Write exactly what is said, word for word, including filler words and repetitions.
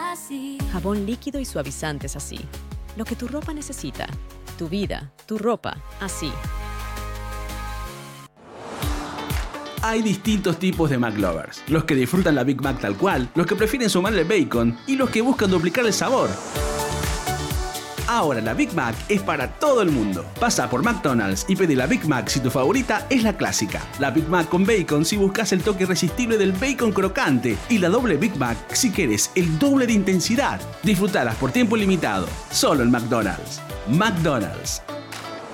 así. Jabón líquido y suavizantes así. Lo que tu ropa necesita. Tu vida, tu ropa, así. Hay distintos tipos de McLovers. Los que disfrutan la Big Mac tal cual, los que prefieren sumarle bacon y los que buscan duplicar el sabor. Ahora la Big Mac es para todo el mundo. Pasa por McDonald's y pedí la Big Mac si tu favorita es la clásica. La Big Mac con bacon si buscas el toque irresistible del bacon crocante. Y la doble Big Mac si quieres el doble de intensidad. Disfrutalas por tiempo limitado. Solo en McDonald's. McDonald's.